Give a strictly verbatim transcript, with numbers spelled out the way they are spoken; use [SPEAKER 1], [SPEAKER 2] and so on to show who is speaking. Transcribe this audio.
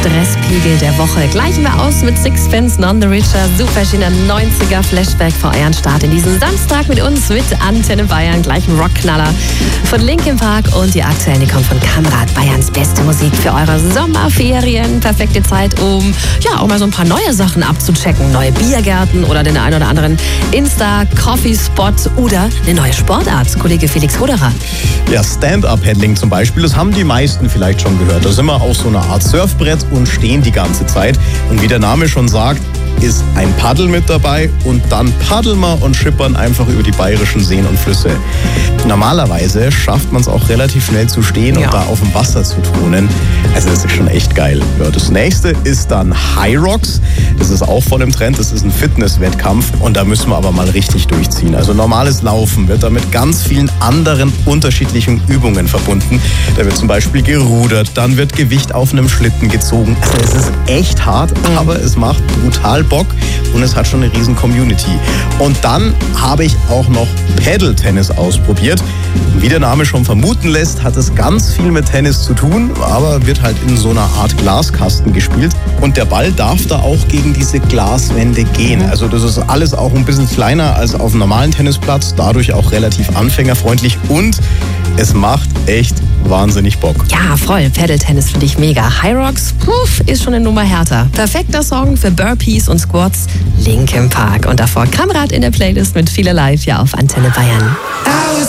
[SPEAKER 1] Stresspegel der Woche. Gleichen wir aus mit Sixpence None the Richer. Super schöner neunziger Flashback für euren Start in diesen Samstag mit uns, mit Antenne Bayern. Gleich ein Rockknaller von Linkin Park und die aktuellen, die kommen von Kamerad. Bayerns beste Musik für eure Sommerferien. Perfekte Zeit, um ja auch mal so ein paar neue Sachen abzuchecken. Neue Biergärten oder den einen oder anderen Insta-Coffee-Spot oder eine neue Sportart. Kollege Felix Roderer.
[SPEAKER 2] Ja, Stand-Up-Paddling zum Beispiel, das haben die meisten vielleicht schon gehört. Da sind wir auf so einer Art Surfbrett und stehen die ganze Zeit. Und wie der Name schon sagt, ist ein Paddel mit dabei und dann paddeln wir und schippern einfach über die bayerischen Seen und Flüsse. Normalerweise schafft man es auch relativ schnell zu stehen ja. und da auf dem Wasser zu turnen. Also das ist schon echt geil. Ja, das nächste ist dann High Rocks. Das ist auch voll im Trend. Das ist ein Fitnesswettkampf und da müssen wir aber mal richtig durchziehen. Also normales Laufen wird da mit ganz vielen anderen unterschiedlichen Übungen verbunden. Da wird zum Beispiel gerudert, dann wird Gewicht auf einem Schlitten gezogen. Also es ist echt hart, aber es macht brutal Bock und es hat schon eine riesen Community. Und dann habe ich auch noch Paddle-Tennis ausprobiert. Wie der Name schon vermuten lässt, hat es ganz viel mit Tennis zu tun, aber wird halt in so einer Art Glaskasten gespielt. Und der Ball darf da auch gegen diese Glaswände gehen. Also das ist alles auch ein bisschen kleiner als auf einem normalen Tennisplatz, dadurch auch relativ anfängerfreundlich und es macht echt wahnsinnig Bock.
[SPEAKER 1] Ja, voll. Paddle-Tennis finde ich mega. High Rocks, puff, ist schon eine Nummer härter. Perfekter Song für Burpees und Squats, Linkin Park. Und davor Kamerad in der Playlist mit Feel Alive, ja auf Antenne Bayern.